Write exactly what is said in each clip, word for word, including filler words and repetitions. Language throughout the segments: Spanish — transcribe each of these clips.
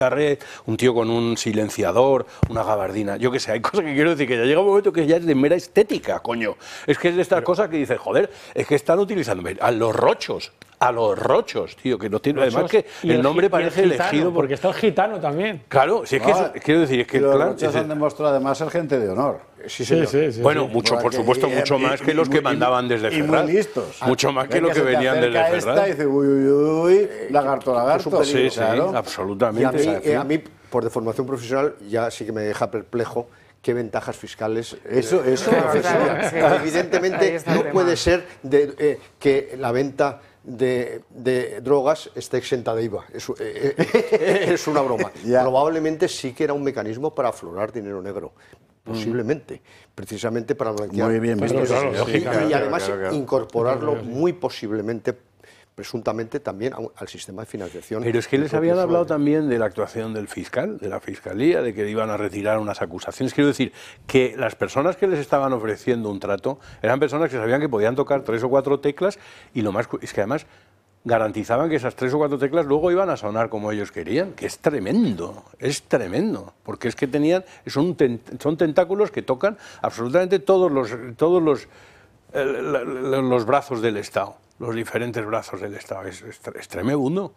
un tío con un silenciador, una gabardina, yo qué sé, hay cosas que quiero decir que ya llega un momento que ya es de mera estética, coño. Es que es de estas cosas que dices, joder, es que están utilizando a los rochos, a los rochos, tío, que no tiene, además que el, el nombre parece el elegido por... porque está el gitano también. Claro, si es que ah, eso, quiero decir, es que los claro, rochos han demostrado además ser gente de honor. Sí, sí, sí, sí, bueno, sí. mucho, por supuesto, y, mucho y, más que los que mandaban desde y Ferraz. Muy listos. Mucho más que los que venían desde Ferraz. Esta y dice, uy, uy, uy, lagarto, lagarto. Sí, sí, claro. Absolutamente. Y a mí, eh, a mí, por deformación profesional, ya sí que me deja perplejo qué ventajas fiscales. Eso, eso, claro, claro, sí. Evidentemente, no puede ser de, eh, que la venta De, de drogas esté exenta de I V A. Es, eh, es una broma. Yeah. Probablemente sí que era un mecanismo para aflorar dinero negro. Posiblemente. Mm. Precisamente para blanquear. Muy bien visto. Claro, claro, y, claro, y además claro, claro. incorporarlo claro, claro, muy posiblemente, presuntamente también al sistema de financiación. Pero es que les habían hablado también de la actuación del fiscal, de la fiscalía, de que iban a retirar unas acusaciones. Quiero decir que las personas que les estaban ofreciendo un trato eran personas que sabían que podían tocar tres o cuatro teclas y lo más es que además garantizaban que esas tres o cuatro teclas luego iban a sonar como ellos querían, que es tremendo, es tremendo, porque es que tenían son, tent, son tentáculos que tocan absolutamente todos los todos los eh, los brazos del Estado. Los diferentes brazos del Estado. Es, es, es tremendo.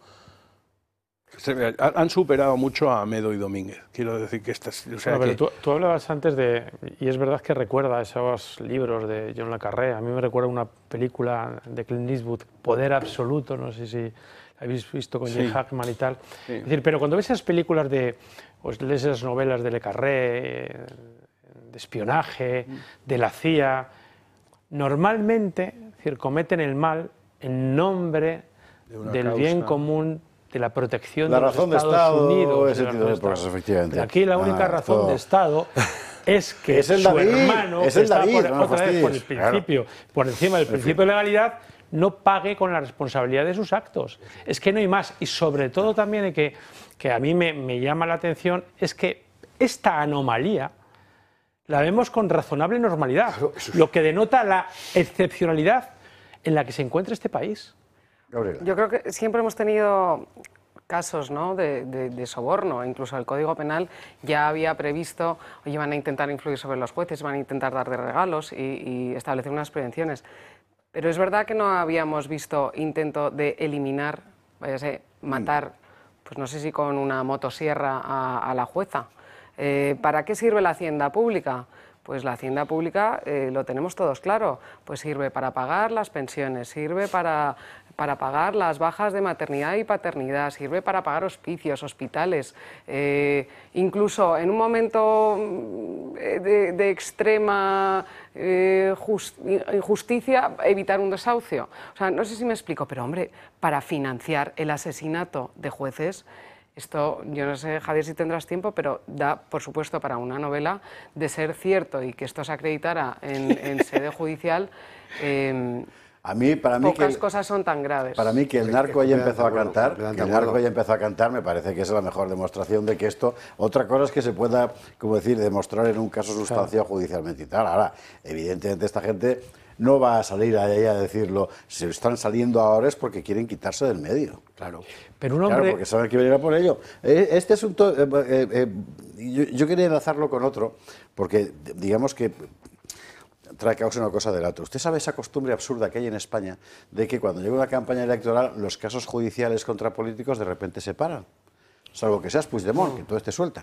Han superado mucho a Amedo y Domínguez. Quiero decir que estas... O sea no, pero que... Tú, tú hablabas antes de... Y es verdad que recuerda esos libros de John le Carré. A mí me recuerda una película de Clint Eastwood, Poder Absoluto, no sé si la habéis visto con Jane sí. Hackman y tal. Sí. Es decir, pero cuando ves esas películas de... o lees esas novelas de le Carré, de espionaje, de la C I A... normalmente es decir, cometen el mal en nombre de del causa. bien común, de la protección la de los razón Estados de Estado, Unidos. Ese tipo de cosas, efectivamente. Pero aquí la única ah, razón todo. de Estado es que es el su David, hermano, es que el está David, por, no otra vez por el principio, claro. por encima del principio de legalidad, no pague con la responsabilidad de sus actos. Es que no hay más. Y sobre todo también que, que a mí me, me llama la atención es que esta anomalía la vemos con razonable normalidad, claro, es... lo que denota la excepcionalidad en la que se encuentra este país. Gabriela. Yo creo que siempre hemos tenido casos, ¿no?, de, de, de soborno, incluso el Código Penal ya había previsto, oye, van a intentar influir sobre los jueces, van a intentar dar de regalos y, y establecer unas prevenciones. Pero es verdad que no habíamos visto intento de eliminar, vaya a ser, matar, pues no sé si con una motosierra a, a la jueza. Eh, ¿Para qué sirve la hacienda pública? Pues la hacienda pública eh, lo tenemos todos claro, pues sirve para pagar las pensiones, sirve para, para pagar las bajas de maternidad y paternidad, sirve para pagar hospicios, hospitales, eh, incluso en un momento de, de extrema eh, just, injusticia, evitar un desahucio. O sea, no sé si me explico, pero hombre, para financiar el asesinato de jueces, esto, yo no sé, Javier, si tendrás tiempo, pero da, por supuesto, para una novela, de ser cierto y que esto se acreditara en, en sede judicial, eh, a mí, para mí pocas que, cosas son tan graves. Para mí que el narco haya empezado a cantar, que el narco haya empezado a cantar, me parece que es la mejor demostración de que esto... Otra cosa es que se pueda, como decir, demostrar en un caso sustanciado judicialmente y tal. Ahora, evidentemente esta gente no va a salir a ella a decirlo. Si están saliendo ahora es porque quieren quitarse del medio. Claro. Pero un hombre... Claro, porque saben que venirá por ello. Este asunto, eh, eh, eh, yo, yo quería enlazarlo con otro, porque digamos que trae causa una cosa del otro. Usted sabe esa costumbre absurda que hay en España de que cuando llega una campaña electoral los casos judiciales contra políticos de repente se paran. Salvo que seas Puigdemont, que entonces te sueltan.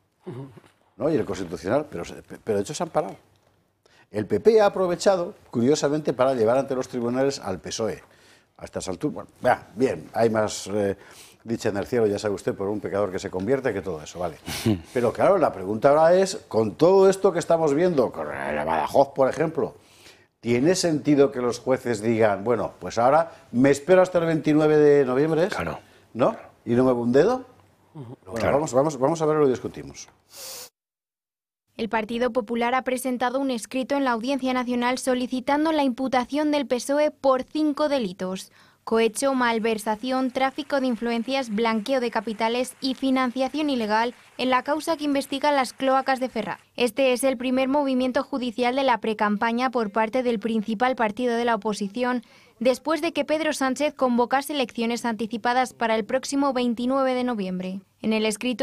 ¿No? Y el Constitucional, pero, pero de hecho se han parado. El P P ha aprovechado, curiosamente, para llevar ante los tribunales al P S O E. A estas alturas, bueno, ya, bien, hay más eh, dicha en el cielo, ya sabe usted, por un pecador que se convierte, que todo eso, vale. Pero claro, la pregunta ahora es, con todo esto que estamos viendo, con el Badajoz, por ejemplo, ¿tiene sentido que los jueces digan, bueno, pues ahora me espero hasta el veintinueve de noviembre? Claro. ¿No? ¿Y no me muevo un dedo? Bueno, claro. vamos, vamos, vamos a ver, lo discutimos. El Partido Popular ha presentado un escrito en la Audiencia Nacional solicitando la imputación del P S O E por cinco delitos: cohecho, malversación, tráfico de influencias, blanqueo de capitales y financiación ilegal en la causa que investiga las cloacas de Ferraz. Este es el primer movimiento judicial de la precampaña por parte del principal partido de la oposición, después de que Pedro Sánchez convocase elecciones anticipadas para el próximo veintinueve de noviembre. En el escrito